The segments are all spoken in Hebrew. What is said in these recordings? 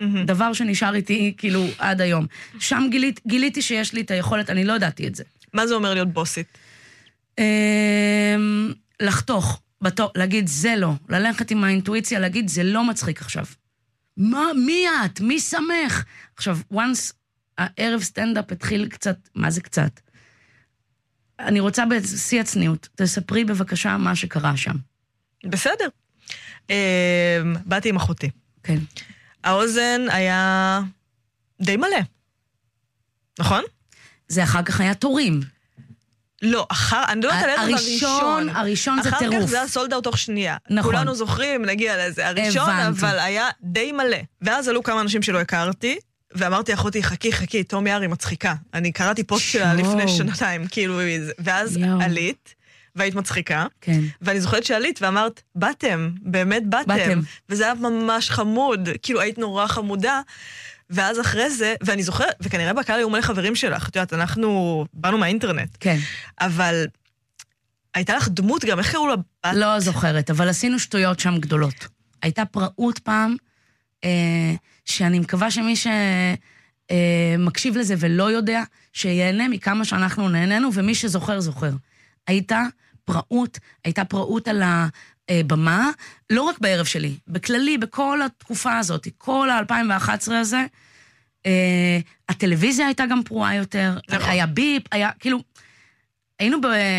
דבר שנשאר איתי כאילו עד היום. שם גיליתי שיש לי את היכולת, אני לא ידעתי את זה. מה זה אומר להיות בוסית? לחתוך, להגיד זה לא, ללכת עם האינטואיציה, להגיד זה לא מצחיק עכשיו. מי את? מי שמח? עכשיו, once הערב סטנדאפ התחיל קצת, מה זה קצת? אני רוצה בשיא הצניעות, תספרי בבקשה מה שקרה שם. בסדר. באתי עם אחותי. כן. האוזן היה די מלא. נכון? זה אחר כך היה תורים. לא, אני לא יודעת על הראשון. הראשון זה טירוף. אחר כך זה היה סולד אאוט תוך שנייה. נכון. כולנו זוכרים, נגיע לזה. הראשון, אבל היה די מלא. ואז עלו כמה אנשים שלא הכרתי, ואמרתי, אחותי, חכי, תום יערי מצחיקה. אני קראתי פוסט שלה לפני שנתיים, כאילו, ואז עלית, והיית מצחיקה. כן. ואני זוכרת שעלית ואמרת, באמת באתם. וזה היה ממש חמוד, כאילו, היית נורא חמודה. ואז אחרי זה, ואני זוכרת, וכנראה בקהל היו מלא חברים שלך, את יודעת, אנחנו באנו מהאינטרנט. כן. אבל הייתה לך דמות גם, איך קראו לה בת? לא זוכרת, אבל עשינו שטויות שם גדולות. הייתה פראות פעם, שאני מקווה שמי שמקשיב לזה ולא יודע, שיהנה מכמה שאנחנו נהנינו, ומי שזוכר, זוכר. הייתה פראות על הבמה, לא רק בערב שלי, בכללי, בכל התקופה הזאת, כל ה-2011 הזה, הטלוויזיה הייתה גם פרועה יותר, היה ביפ, היה כאילו, היינו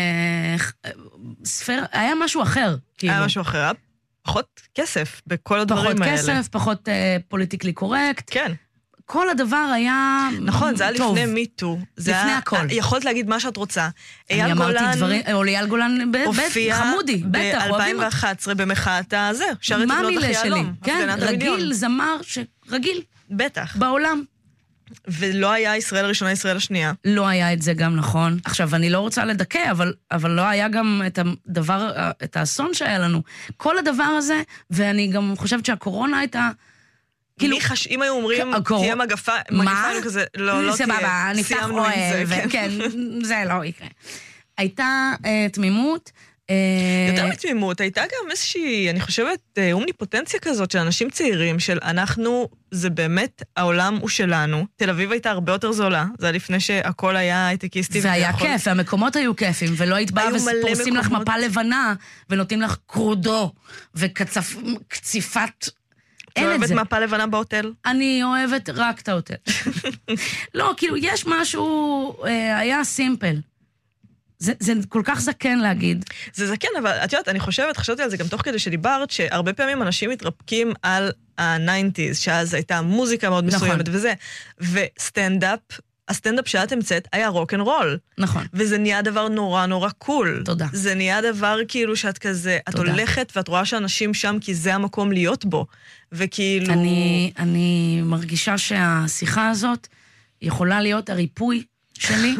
בספירה, היה משהו אחר. היה משהו אחר, פחות כסף בכל הדברים האלה. פחות כסף, פחות פוליטיקלי קורקט. כן. כל הדבר היה נכון, זה היה לפני מיטו. לפני הכל. יכולת להגיד מה שאת רוצה. אני אמרתי דברים, או אייל גולן חמודי, בטח, אוהבים. ב-2011 במחאת הזה, שרת לבנות אחי אלום. כן, רגיל, זמר שרגיל. בטח. בעולם. ולא היה ישראל הראשונה, ישראל השנייה. לא היה את זה גם נכון. עכשיו, אני לא רוצה לדכא, אבל לא היה גם את האסון שהיה לנו. כל הדבר הזה, ואני גם חושבת שהקורונה הייתה כאילו, אם היו אומרים, תהיה מגפה, כזה, לא תהיה, סיימנו עם זה, כן, זה לא יקרה. הייתה תמימות. יותר מתמימות, הייתה גם איזושהי, אני חושבת, אומניפוטנציה כזאת של אנשים צעירים, של אנחנו, זה באמת, העולם הוא שלנו, תל אביב הייתה הרבה יותר זולה, זה היה לפני שהכל היה הייטקיסטי. והיה כיף, והמקומות היו כיפים, ולא התבאה ופורסים לך מפה לבנה, ונותנים לך קרודו, וקציפת את אוהבת מפה לבנה בהוטל? אני אוהבת רק את ההוטל. לא, כאילו, יש משהו, היה סימפל. זה כל כך זקן להגיד. זה זקן, אבל את יודעת, חשבתי על זה גם תוך כדי שדיברת, שהרבה פעמים אנשים מתרפקים על ה-90s, שאז הייתה מוזיקה מאוד מסוימת וזה, וסטנדאפ, הסטנדאפ שאת המצאת היה רוק אנד רול. נכון. וזה נהיה דבר נורא נורא קול. תודה. זה נהיה דבר כאילו שאת כזה, את הולכת ואת רואה שאנשים שם כי זה המקום להיות בו. וכאילו... אני מרגישה שהשיחה הזאת יכולה להיות הריפוי שלי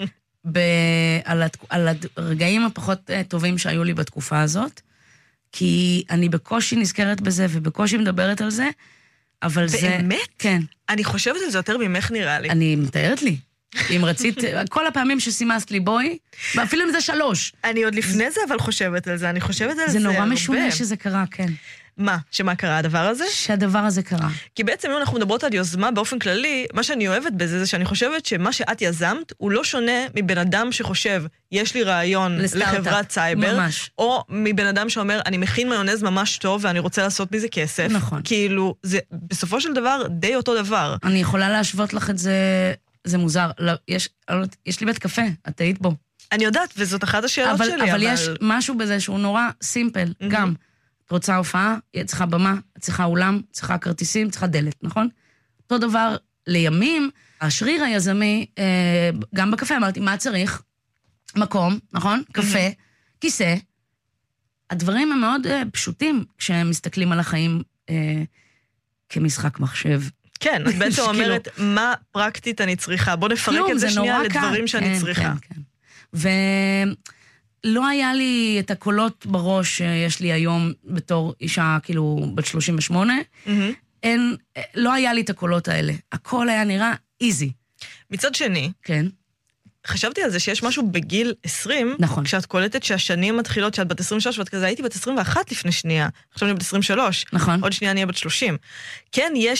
על הרגעים הפחות טובים שהיו לי בתקופה הזאת, כי אני בקושי נזכרת בזה ובקושי מדברת על זה, אבל זה... באמת? כן. אני חושבת על זה יותר ממך נראה לי. אני מתארת לי. אם רצית, כל הפעמים שסימסת לי בואי, ואפילו אם זה 3. אני עוד לפני זה אבל חושבת על זה, אני חושבת על זה זה נורא הרבה. משונה שזה קרה, כן. מה? שמה קרה הדבר הזה? שהדבר הזה קרה. כי בעצם אם אנחנו מדברות על יוזמה באופן כללי, מה שאני אוהבת בזה זה שאני חושבת שמה שאת יזמת הוא לא שונה מבן אדם שחושב, יש לי רעיון לחברת סייבר, ממש. או מבן אדם שאומר, אני מכין מיונז ממש טוב ואני רוצה לעשות מזה כסף. נכון. כאילו, זה בסופו של דבר די אותו דבר. אני יכולה להשוות לך את זה, זה מוזר. לא, יש לי בית קפה, את היית בו. אני יודעת, וזאת אחת השאלות שלי. אבל יש משהו בזה שהוא נורא סימפל, גם. את רוצה הופעה, צריכה במה, צריכה אולם, צריכה כרטיסים, צריכה דלת, נכון? אותו דבר לימים, השריר היזמי, גם בקפה אמרתי, מה צריך? מקום, נכון? קפה, כיסא. הדברים הם מאוד פשוטים כשהם מסתכלים על החיים כמשחק מחשב. כן, את בעצם אומרת, מה פרקטית אני צריכה? בוא נפרק את זה שנייה לדברים שאני צריכה. כן, כן. לא היה לי את הקולות בראש שיש לי היום בתור אישה, כאילו, בת 38. לא היה לי את הקולות האלה. הכל היה נראה איזי. מצד שני, כן. חשבתי על זה שיש משהו בגיל 20, נכון. כשאת קולטת שהשנים מתחילות, שאת בת 23, ואת כזה, הייתי בת 21 לפני שנייה, עכשיו אני בת 23. נכון. עוד שנייה אני בת 30. כן, יש